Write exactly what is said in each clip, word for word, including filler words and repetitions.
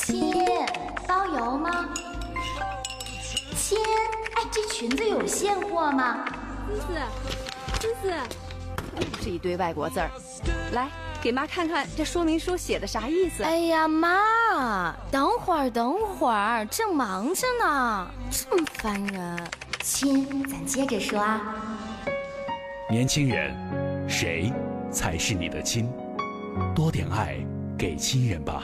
亲，包邮吗？亲，哎，这裙子有现货吗？ 思思，思思，又是一堆外国字儿，来给妈看看这说明书写的啥意思。 哎呀，妈，等会儿，等会儿，正忙着呢，这么烦人。亲，咱接着说啊。 年轻人，谁才是你的亲？多点爱给亲人吧。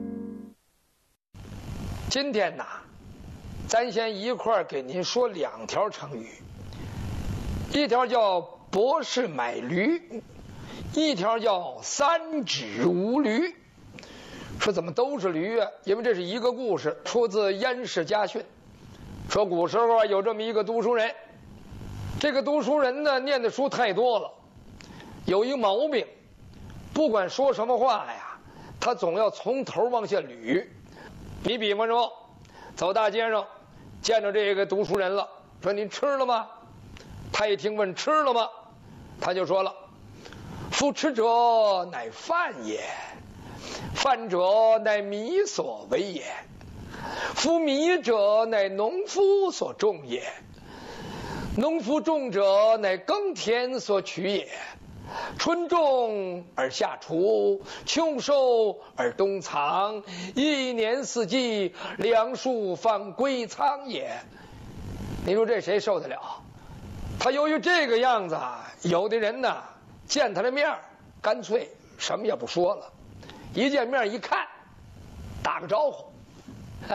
今天呐，咱先一块儿给您说两条成语，一条叫博士买驴，一条叫三指无驴。说怎么都是驴啊？因为这是一个故事，出自《燕氏家训》。说古时候啊，有这么一个读书人，这个读书人呢，念的书太多了，有一个毛病，不管说什么话呀，他总要从头往下捋。你比方说，走大街上，见着这个读书人了，说您吃了吗？他一听问吃了吗，他就说了：夫吃者乃饭也，饭者乃米所为也，夫米者乃农夫所种也，农夫种者乃耕田所取也。春种而夏锄，秋收而冬藏，一年四季，粮食方归仓也。你说这谁受得了？他由于这个样子啊，有的人呢见他的面干脆什么也不说了，一见面一看，打个招呼，